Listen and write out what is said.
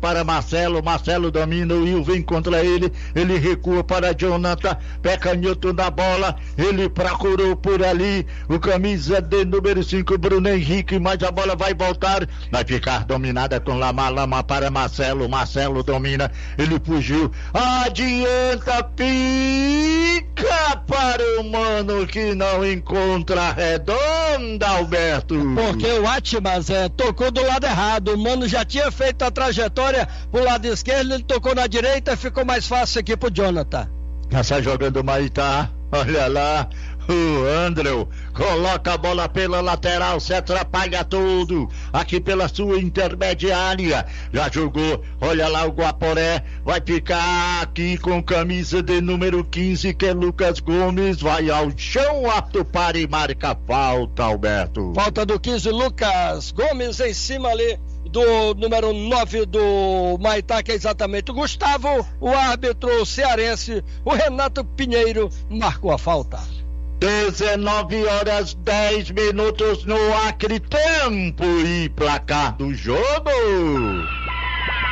para Marcelo domina, o Will vem contra ele recua para Jonathan, pé canhoto na bola, ele procurou por ali, o camisa de número 5, Bruno Henrique, mas a bola vai voltar, vai ficar dominada com Lama para Marcelo domina, ele fugiu, adianta, pica para o mano que não encontra a redonda, Alberto. Porque o Atmas tocou do lado errado, o mano já tinha feito a trajetória pro lado esquerdo, ele tocou na direita e ficou mais fácil aqui pro Jonathan. Já sai jogando o Maitá, olha lá, o Andrew coloca a bola pela lateral, se atrapalha tudo, aqui pela sua intermediária, já jogou, olha lá o Guaporé, vai ficar aqui com camisa de número 15, que é Lucas Gomes, vai ao chão, apto para e marca falta, Alberto. Falta do 15, Lucas Gomes em cima ali do número 9 do Maitá, que é exatamente o Gustavo, o árbitro cearense, o Renato Pinheiro, marcou a falta. 19h10 no Acre, tempo e placar do jogo.